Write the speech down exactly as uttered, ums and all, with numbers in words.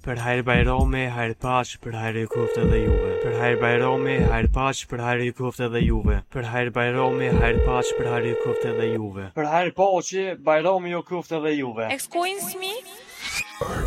Për hajrë bajrami, hajrë pash, për hajrë i koftë edhe juve. Për hajrë bajrami, hajrë pash, për hajrë i koftë edhe juve. Për hajrë bajrami, hajrë pash, për hajrë i koftë edhe juve. Për hajrë pashi, bajrami ju koftë edhe juve. Excuse me?